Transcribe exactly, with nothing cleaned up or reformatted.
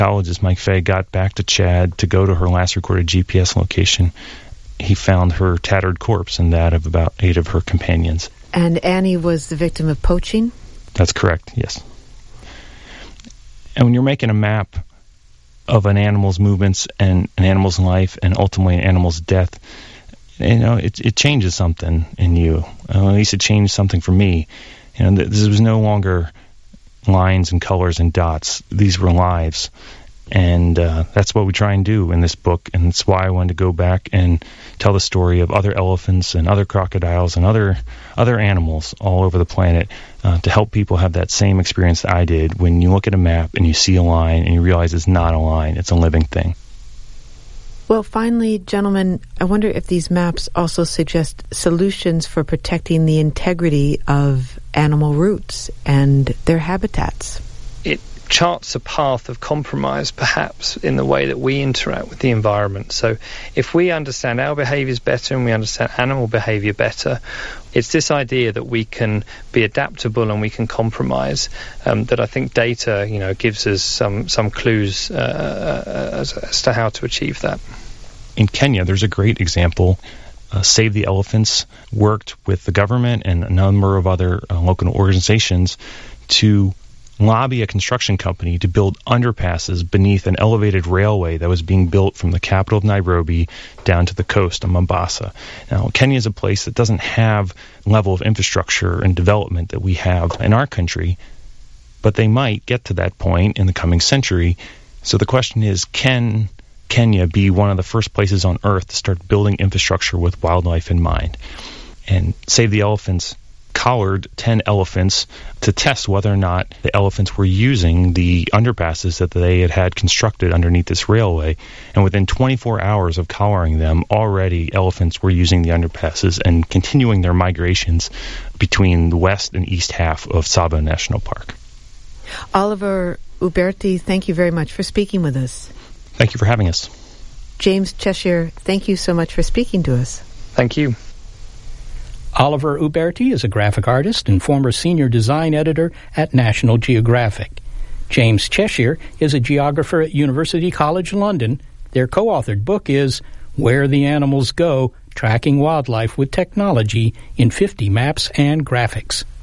Geologist Mike Fay got back to Chad to go to her last recorded G P S location. He found her tattered corpse and that of about eight of her companions. And Annie was the victim of poaching? That's correct, yes. And when you're making a map of an animal's movements and an animal's life and ultimately an animal's death, you know, it, it changes something in you. Uh, at least it changed something for me. You know, this was no longer lines and colors and dots. These were lives. And uh, that's what we try and do in this book, and that's why I wanted to go back and tell the story of other elephants and other crocodiles and other other animals all over the planet uh, to help people have that same experience that I did when you look at a map and you see a line and you realize it's not a line, it's a living thing. Well, finally, gentlemen, I wonder if these maps also suggest solutions for protecting the integrity of animal roots and their habitats. It charts a path of compromise, perhaps, in the way that we interact with the environment. So if we understand our behaviours better and we understand animal behaviour better, it's this idea that we can be adaptable and we can compromise um, that I think data, you know, gives us some, some clues uh, as, as to how to achieve that. In Kenya, there's a great example. Uh, Save the Elephants worked with the government and a number of other uh, local organizations to lobby a construction company to build underpasses beneath an elevated railway that was being built from the capital of Nairobi down to the coast of Mombasa. Now, Kenya is a place that doesn't have the level of infrastructure and development that we have in our country, but they might get to that point in the coming century. So the question is, can Kenya be one of the first places on Earth to start building infrastructure with wildlife in mind? And Save the Elephants collared ten elephants to test whether or not the elephants were using the underpasses that they had had constructed underneath this railway. And within twenty-four hours of collaring them, already elephants were using the underpasses and continuing their migrations between the west and east half of Tsavo National Park. Oliver Uberti, thank you very much for speaking with us. Thank you for having us. James Cheshire, thank you so much for speaking to us. Thank you. Oliver Uberti is a graphic artist and former senior design editor at National Geographic. James Cheshire is a geographer at University College London. Their co-authored book is Where the Animals Go, Tracking Wildlife with Technology in fifty Maps and Graphics.